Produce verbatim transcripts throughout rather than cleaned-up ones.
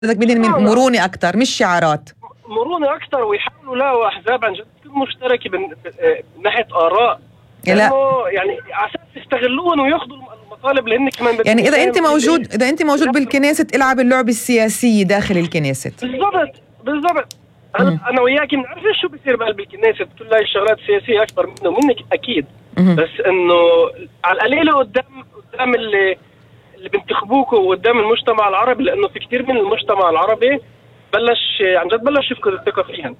بدك بدين مرونة أكتر مش شعارات، مرونة أكتر، ويحاولوا لا أحزاب عن جد تكون مشتركة من ناحية آراء، لا يعني على أساس يستغلوهم وياخذوا المطالب اللي هن كمان. يعني إذا أنت موجود إذا أنت موجود بالكنيسة العب اللعبة السياسية داخل الكنيسة. بالضبط بالضبط. أنا وياك بنعرف شو بيصير بقلب الكنيسة، كل هاي الشغلات السياسية أكبر منه ومنك أكيد. مم. بس إنه على القليلة قدام قدام اللي اللي بينتخبوكوا وقدام المجتمع العربي، لأنه في كتير من المجتمع العربي بلش عن جد بلش يفقد الثقة فيهم.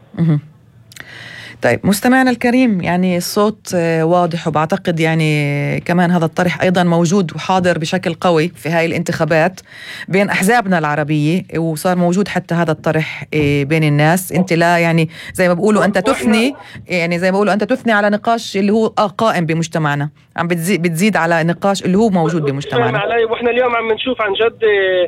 طيب مستمعنا الكريم، يعني الصوت واضح، وبعتقد يعني كمان هذا الطرح أيضا موجود وحاضر بشكل قوي في هاي الانتخابات بين أحزابنا العربية، وصار موجود حتى هذا الطرح بين الناس. أنت لا يعني زي ما بقولوا أنت تثني، يعني زي ما بقولوا أنت تثني على نقاش اللي هو قائم بمجتمعنا، عم بتزيد بتزيد على نقاش اللي هو موجود بمجتمعنا. وإحنا اليوم عم نشوف عن جد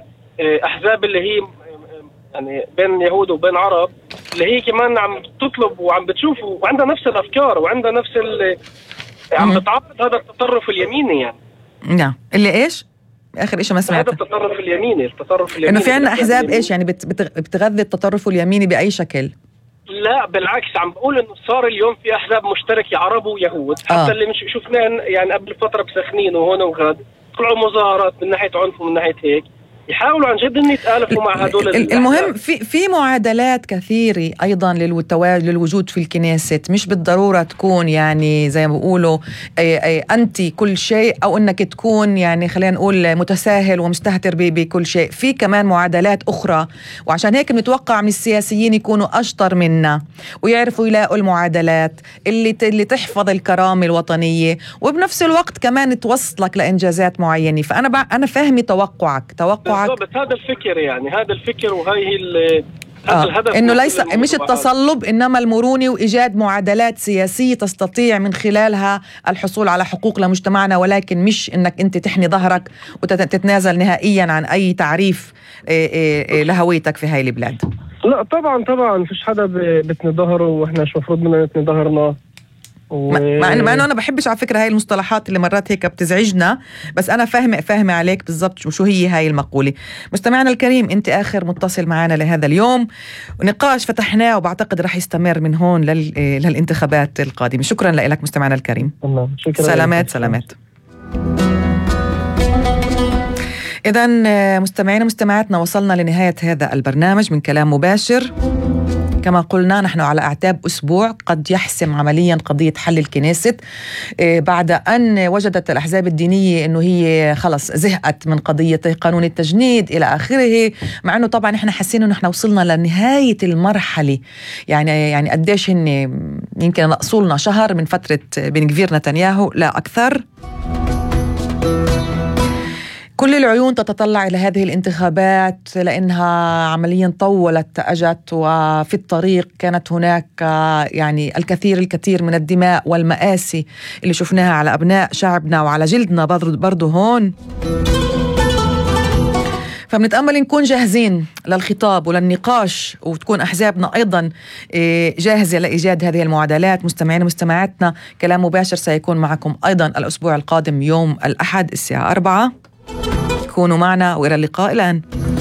أحزاب اللي هي يعني بين يهود وبين عرب، اللي هي كمان عم تطلب وعم بتشوف وعندها نفس الأفكار وعندها نفس اللي عم بتعرض هذا التطرف اليميني. يعني نعم اللي إيش آخر إيش ما سمعت؟ هذا التطرف اليميني التطرف اليميني إنه في عنا أحزاب إيش يعني بتغذي التطرف اليميني بأي شكل؟ لا بالعكس، عم بقول إنه صار اليوم في أحزاب مشتركة عرب ويهود، حتى آه. اللي مش شفناه يعني قبل فترة بسخنين وهون وغاد طلعوا مظاهرات من ناحية عنف ومن ناحية هيك، يحاولوا عن جد ان يتآلفوا مع هدول. المهم في في معادلات كثيره ايضا للوجود في الكنيسة، مش بالضروره تكون يعني زي ما بيقولوا انت كل شيء، او انك تكون يعني خلينا نقول متساهل ومستهتر بكل شيء. في كمان معادلات اخرى، وعشان هيك بنتوقع من السياسيين يكونوا اشطر منا ويعرفوا يلاقوا المعادلات اللي اللي تحفظ الكرامه الوطنيه، وبنفس الوقت كمان توصلك لانجازات معينه. فانا انا فاهمه توقعك توقع بالضبط. هذا الفكر يعني هذا الفكر وهي هي هذا آه. الهدف، انه ليس مش التصلب انما المرونه وايجاد معادلات سياسيه تستطيع من خلالها الحصول على حقوق لمجتمعنا، ولكن مش انك انت تحني ظهرك وتتنازل نهائيا عن اي تعريف لهويتك في هاي البلاد. لا طبعا طبعا فيش حدا بتني ظهره، واحنا مش مفروض بدنا نتني ظهرنا. و... مع انه انا بحبش على فكره هاي المصطلحات اللي مرات هيك بتزعجنا، بس انا فاهمه فاهمه عليك بالضبط شو هي هاي المقوله. مستمعنا الكريم، انت اخر متصل معنا لهذا اليوم، ونقاش فتحناه وبعتقد رح يستمر من هون لل... للانتخابات القادمه. شكرا لك مستمعنا الكريم. شكرا. سلامات سلامات. اذا مستمعينا مستمعاتنا، وصلنا لنهايه هذا البرنامج من كلام مباشر. كما قلنا نحن على أعتاب أسبوع قد يحسم عمليا قضية حل الكنيسة، بعد أن وجدت الأحزاب الدينية أنه هي خلص زهقت من قضية قانون التجنيد إلى آخره، مع أنه طبعا نحن حسينا أنه نحن وصلنا لنهاية المرحلة. يعني يعني قديش هن يمكن نقصولنا شهر من فترة بن كفير نتنياهو لا أكثر. كل العيون تتطلع إلى هذه الانتخابات لأنها عمليا طولت أجت، وفي الطريق كانت هناك يعني الكثير الكثير من الدماء والمآسي اللي شفناها على أبناء شعبنا وعلى جلدنا برضو هون. فبنتأمل نكون جاهزين للخطاب وللنقاش، وتكون أحزابنا أيضا جاهزة لإيجاد هذه المعادلات. مستمعين مستمعاتنا، كلام مباشر سيكون معكم أيضا الأسبوع القادم يوم الأحد الساعة أربعة. كونوا معنا وإلى اللقاء الآن.